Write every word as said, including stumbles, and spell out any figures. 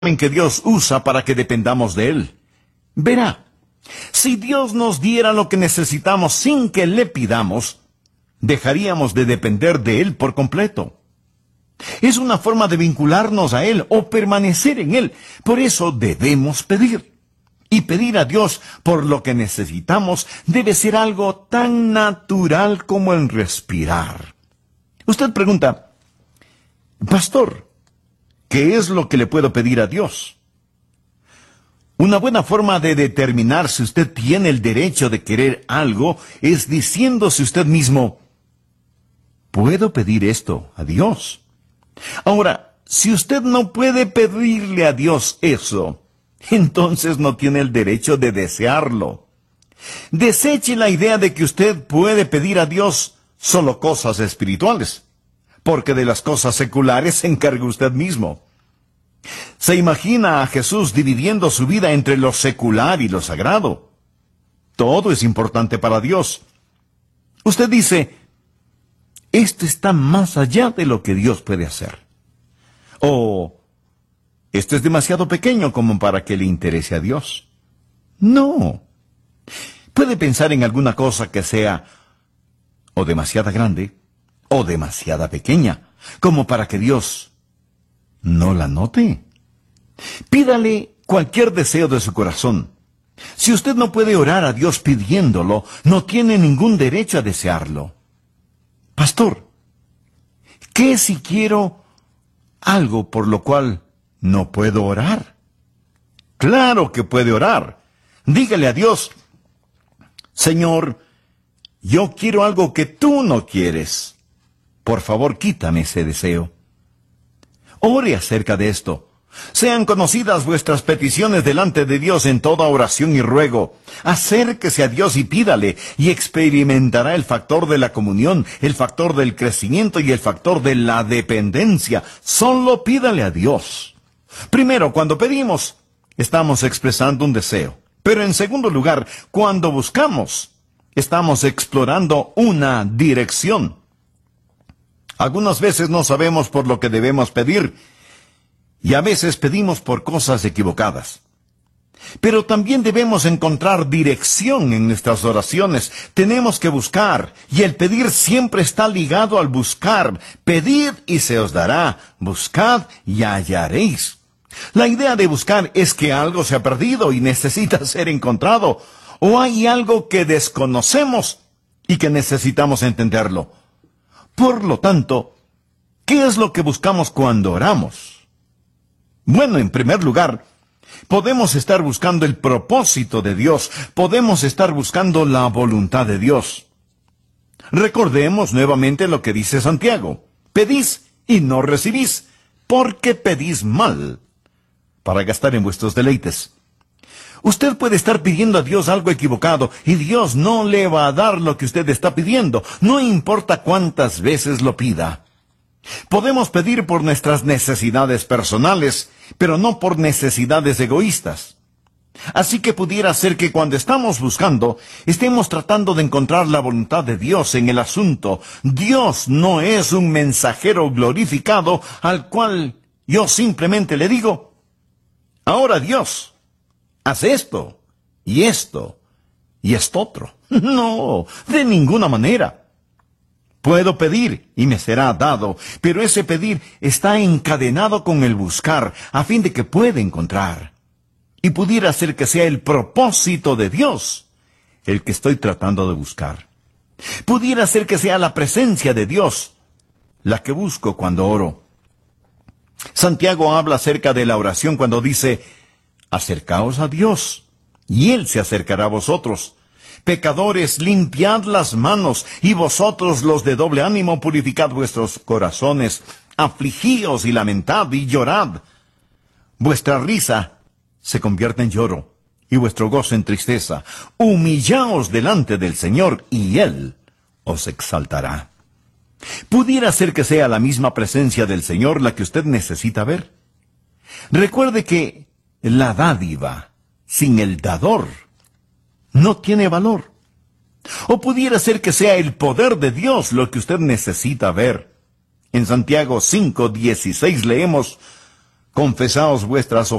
en que Dios usa para que dependamos de Él. Verá, si Dios nos diera lo que necesitamos sin que le pidamos, dejaríamos de depender de Él por completo. Es una forma de vincularnos a Él o permanecer en Él. Por eso debemos pedir. Y pedir a Dios por lo que necesitamos debe ser algo tan natural como el respirar. Usted pregunta, Pastor, ¿qué es lo que le puedo pedir a Dios? Una buena forma de determinar si usted tiene el derecho de querer algo es diciéndose usted mismo, ¿puedo pedir esto a Dios? Ahora, si usted no puede pedirle a Dios eso, entonces no tiene el derecho de desearlo. Deseche la idea de que usted puede pedir a Dios solo cosas espirituales, porque de las cosas seculares se encarga usted mismo. ¿Se imagina a Jesús dividiendo su vida entre lo secular y lo sagrado? Todo es importante para Dios. Usted dice, esto está más allá de lo que Dios puede hacer. O, esto es demasiado pequeño como para que le interese a Dios. No. Puede pensar en alguna cosa que sea o demasiada grande o demasiada pequeña, como para que Dios no la note. Pídale cualquier deseo de su corazón. Si usted no puede orar a Dios pidiéndolo, no tiene ningún derecho a desearlo. Pastor, ¿qué si quiero algo por lo cual no puedo orar? Claro que puede orar. Dígale a Dios, Señor, yo quiero algo que tú no quieres. Por favor, quítame ese deseo. Ore acerca de esto. Sean conocidas vuestras peticiones delante de Dios en toda oración y ruego. Acérquese a Dios y pídale, y experimentará el factor de la comunión, el factor del crecimiento y el factor de la dependencia. Solo pídale a Dios. Primero, cuando pedimos, estamos expresando un deseo. Pero en segundo lugar, cuando buscamos, estamos explorando una dirección. Algunas veces no sabemos por lo que debemos pedir, y a veces pedimos por cosas equivocadas. Pero también debemos encontrar dirección en nuestras oraciones. Tenemos que buscar, y el pedir siempre está ligado al buscar. Pedid y se os dará. Buscad y hallaréis. La idea de buscar es que algo se ha perdido y necesita ser encontrado, o hay algo que desconocemos y que necesitamos entenderlo. Por lo tanto, ¿qué es lo que buscamos cuando oramos? Bueno, en primer lugar, podemos estar buscando el propósito de Dios, podemos estar buscando la voluntad de Dios. Recordemos nuevamente lo que dice Santiago, pedís y no recibís, porque pedís mal, para gastar en vuestros deleites. Usted puede estar pidiendo a Dios algo equivocado, y Dios no le va a dar lo que usted está pidiendo, no importa cuántas veces lo pida. Podemos pedir por nuestras necesidades personales, pero no por necesidades egoístas. Así que pudiera ser que cuando estamos buscando, estemos tratando de encontrar la voluntad de Dios en el asunto. Dios no es un mensajero glorificado al cual yo simplemente le digo, ahora Dios, haz esto, y esto, y esto otro. No, de ninguna manera. Puedo pedir y me será dado, pero ese pedir está encadenado con el buscar, a fin de que pueda encontrar. Y pudiera ser que sea el propósito de Dios el que estoy tratando de buscar. Pudiera ser que sea la presencia de Dios la que busco cuando oro. Santiago habla acerca de la oración cuando dice, acercaos a Dios, y Él se acercará a vosotros. Pecadores, limpiad las manos, y vosotros los de doble ánimo purificad vuestros corazones. Afligíos y lamentad y llorad. Vuestra risa se convierte en lloro, y vuestro gozo en tristeza. Humillaos delante del Señor, y Él os exaltará. Pudiera ser que sea la misma presencia del Señor la que usted necesita ver. Recuerde que la dádiva sin el dador no tiene valor. O pudiera ser que sea el poder de Dios lo que usted necesita ver. En Santiago cinco dieciséis leemos, Confesaos vuestras